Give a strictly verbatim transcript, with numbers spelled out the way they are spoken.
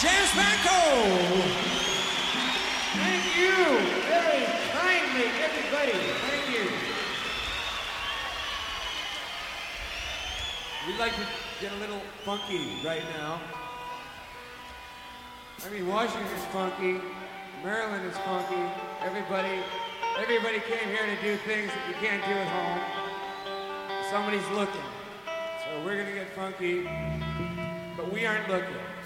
James Franco. Thank you very kindly, everybody. Thank you. We'd like to get a little funky right now. I mean, Washington is funky, Maryland is funky. Everybody, everybody came here to do things that you can't do at home. Somebody's looking. So we're gonna get funky, but we aren't looking.